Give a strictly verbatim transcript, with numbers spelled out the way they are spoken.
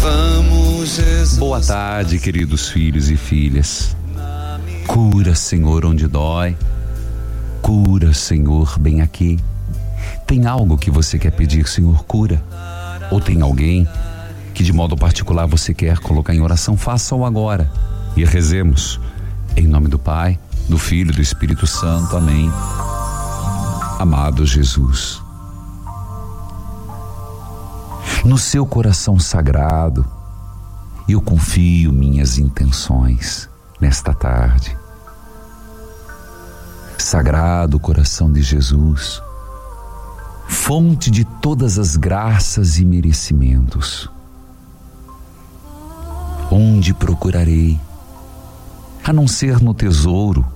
Vamos, Jesus. Boa tarde, queridos filhos e filhas. Cura, Senhor, onde dói. Cura, Senhor, bem aqui. Tem algo que você quer pedir, Senhor, cura? Ou tem alguém que de modo particular você quer colocar em oração? Faça-o agora e rezemos. Em nome do Pai, do Filho e do Espírito Santo. Amém. Amado Jesus, no seu coração sagrado, eu confio minhas intenções nesta tarde. Sagrado coração de Jesus, fonte de todas as graças e merecimentos, onde procurarei, a não ser no tesouro